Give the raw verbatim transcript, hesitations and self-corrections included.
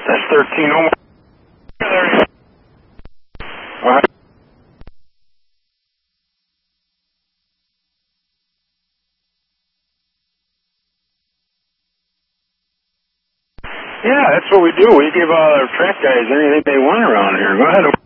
That's thirteen oh one. What? Yeah, that's what we do. We give all our track guys anything they want around here. Go ahead.